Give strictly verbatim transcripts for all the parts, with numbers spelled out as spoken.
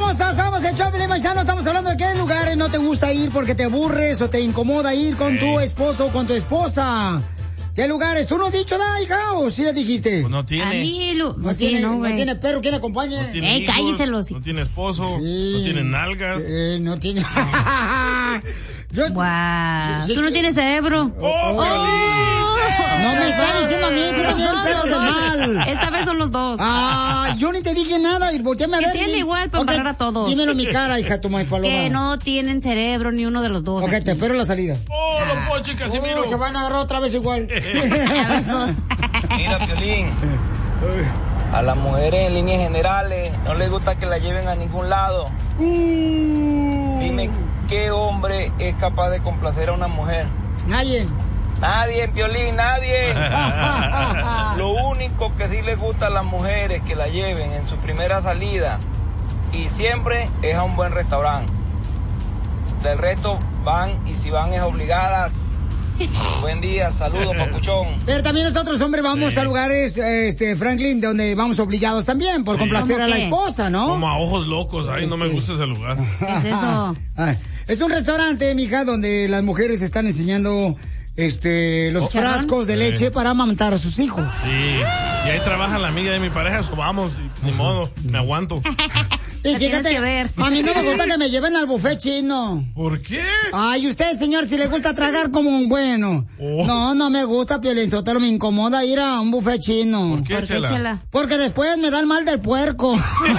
hermosa, somos el Choplin Paisano. Estamos hablando de qué lugares no te gusta ir porque te aburres o te incomoda ir con hey. tu esposo o con tu esposa. ¿Qué lugares? ¿Tú no has dicho nada, hija? ¿O sí le dijiste? Pues no tiene. A mí, lo, no, no tiene, no, no tiene perro, ¿quién le acompaña? No tiene Ey, hijos, cálleselo. No tiene esposo, sí. No tiene nalgas. Eh, no tiene... Yo, wow. Sí, sí, tú no tienes cerebro. Oh, oh, oh. No me está diciendo a mí, tú también perro del mal. Esta vez son los dos. Ah, yo ni te dije nada y volteame a ver. Que tiene igual para okay, a todos. Dímelo en mi cara, hija, tu maíz paloma. Que no tienen cerebro ni uno de los dos. Ok, aquí. Te espero la salida. Oh, ah. Don Poncho y Casimiro. Oh, se van a agarrar otra vez igual. Mira, Piolín. A las mujeres en líneas generales no les gusta que la lleven a ningún lado. Uh. Dime, ¿qué hombre es capaz de complacer a una mujer? Nadie. Nadie, Piolín, nadie. Lo único que sí les gusta a las mujeres que la lleven en su primera salida y siempre es a un buen restaurante. Del resto van y si van es obligadas. Buen día, saludos, papuchón. Pero también nosotros, hombre, vamos sí. a lugares, este, Franklin, donde vamos obligados también, por sí. complacer a la esposa, ¿no? Como a ojos locos, ay, este... no me gusta ese lugar. ¿Qué es eso? Es un restaurante, mija, donde las mujeres están enseñando... Este, los frascos de leche sí. para amamantar a sus hijos. Sí, y ahí trabaja la amiga de mi pareja, so vamos, y, ni modo, me aguanto. Y fíjate, que ver. A mí no me gusta que me lleven al buffet chino. ¿Por qué? Ay, usted, señor, si le gusta tragar como un bueno. Oh. No, no me gusta, Piolín Sotelo, me incomoda ir a un buffet chino. ¿Por qué, ¿Por qué chela? chela? Porque después me da el mal del puerco.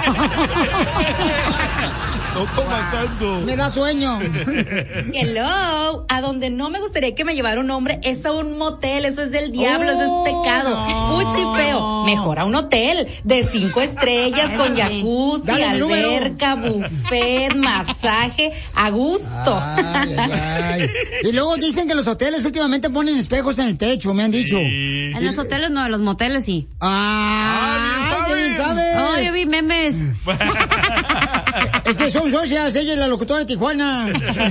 No coma tanto. Me da sueño. Hello, a donde no me gustaría que me llevara un hombre es a un motel, eso es del diablo, oh, eso es pecado. No. Fuchi feo. Mejor a un hotel de cinco estrellas con jacuzzi, Dale, alberca, buffet, masaje, a gusto. Ay, ay, ay. Y luego dicen que los hoteles últimamente ponen espejos en el techo, me han dicho. Sí. En los hoteles no, en los moteles sí. Ah, ¿qué bien sabes? Oh, yo vi memes. Es que son socias, ella es la locutora de Tijuana.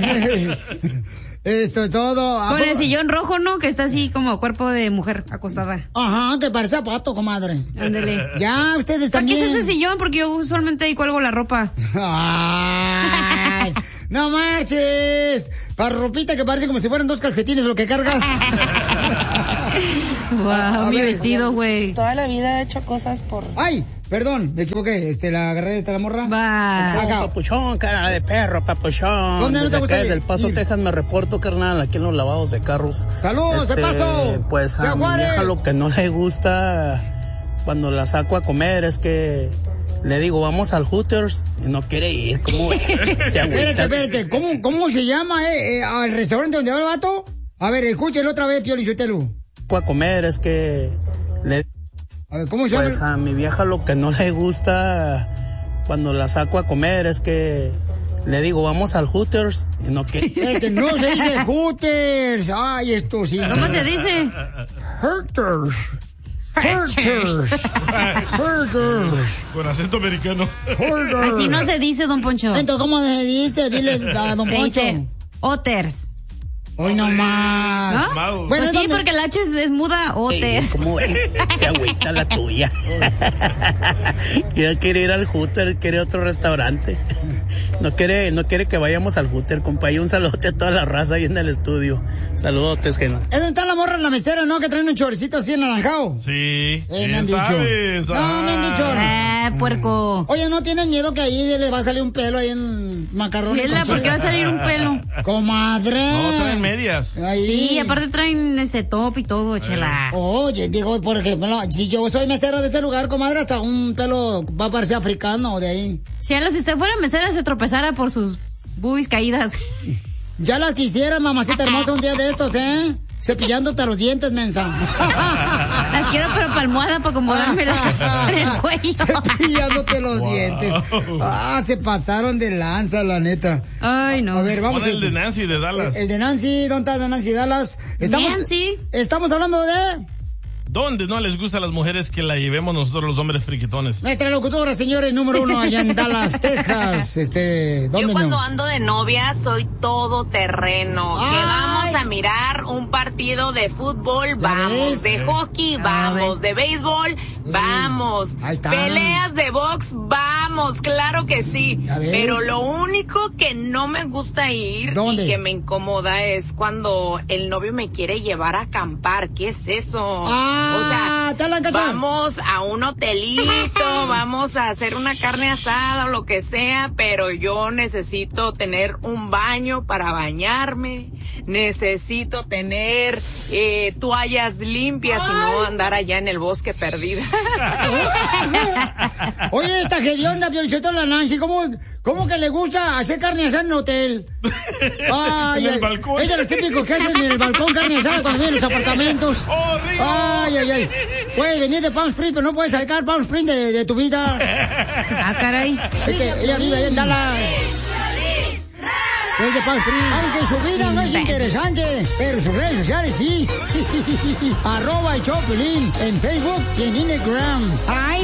Esto es todo. Con el sillón rojo, ¿no? Que está así como cuerpo de mujer acostada. Ajá, que parece a pato, comadre. Ándale. Ya, ustedes también. ¿Para qué es ese sillón? Porque yo usualmente ahí cuelgo la ropa. Ay, no marches. Para ropita que parece como si fueran dos calcetines lo que cargas. Wow, a mi ver, vestido, güey. Toda la vida he hecho cosas por... Ay, perdón, me equivoqué. Este, la agarré, esta la morra. Va. Papuchón, papuchón, cara de perro, papuchón. ¿Dónde no te gusta ir? Del Paso, ir? Texas, me reporto, carnal, aquí en los lavados de carros. ¡Saludos, este, de paso! Pues a mi vieja lo que no le gusta cuando la saco a comer es que le digo, vamos al Hooters, y no quiere ir. ¿Cómo es? Espérate, espérate, ¿cómo, cómo se llama, eh, eh, al restaurante donde va el vato? A ver, escúchelo otra vez, Piolín Sotelo. A comer es que le... A ver, ¿cómo se llama? Pues a mi vieja lo que no le gusta cuando la saco a comer es que le digo, vamos al Hooters, y no quiere. Espérate, no se dice Hooters. Ay, esto sí. ¿Cómo se dice? Hooters. Hooters. Hooters. Con acento americano. Hooters. Así no se dice, don Poncho. Entonces, ¿cómo se dice? Dile a don se Poncho. Dice Hooters. Hoy no más. ¿No? Bueno, pues sí, donde... porque la H es, es muda, Hooters. Sí, ¿cómo es? Se agüita la tuya. Ya quiere ir al Hooter, quiere otro restaurante. No quiere, no quiere que vayamos al Hooter, compa. Y un saludote a toda la raza ahí en el estudio. Saludotes, Gena. ¿Es donde está la morra en la mesera, no? Que traen un choricito así anaranjado. Sí. Eh, me han dicho. Sabes? No, ah. me han dicho. Eh, puerco. Oye, ¿no tienen miedo que ahí le va a salir un pelo ahí en macarrón? Sí, ¿por qué va a salir un pelo? Comadre. No, traen medias. Ahí. Sí, aparte traen este top y todo, eh. chela. Oye, digo, por ejemplo, si yo soy mesera de ese lugar, comadre, hasta un pelo va a parecer africano de ahí. Chela, si usted fuera mesera se tropezara por sus boobies caídas. Ya las quisiera, mamacita hermosa, un día de estos, ¿eh? Cepillándote los dientes, mensa. Las quiero pero para almohada para acomodarme en el cuello. Cepillándote los wow. dientes. Ah, se pasaron de lanza, la neta. Ay, no. A ver, vamos. Pon el de Nancy de Dallas. El, el de Nancy, ¿dónde está Nancy Dallas? Estamos, Nancy. Estamos hablando de... ¿Dónde no les gusta a las mujeres que la llevemos nosotros los hombres friquitones? Nuestra locutora, señores, número uno allá en Dallas, Texas. Este, ¿dónde Yo cuando no? ando de novia soy todo terreno. Ay. Que vamos a mirar un partido de fútbol, vamos. Ves? De hockey, vamos. De béisbol, vamos. Ahí está. Peleas de box, vamos. Vamos, claro que sí. Pero lo único que no me gusta ir ¿Dónde? y que me incomoda es cuando el novio me quiere llevar a acampar. ¿Qué es eso? Ah, o sea, vamos a un hotelito, vamos a hacer una carne asada o lo que sea, pero yo necesito tener un baño para bañarme, necesito tener eh, toallas limpias y no andar allá en el bosque perdida. Oye, esta hedionda, Piolichotelo, la Nancy, ¿cómo, ¿cómo que le gusta hacer carne asada en el hotel? Ay, en el ay, balcón. Es de los típicos que hacen en el balcón carne asada cuando vienen los apartamentos. ¡Horrible! Ay, ay, ay. Puedes venir de Palm Springs, pero no puedes sacar Palm Springs de, de tu vida. Ah, caray. Es que ella vive ahí en Dallas. Es de Palm Springs. Aunque su vida no es interesante, pero sus redes sociales sí. Arroba el Choplin en Facebook y en Instagram. Ay,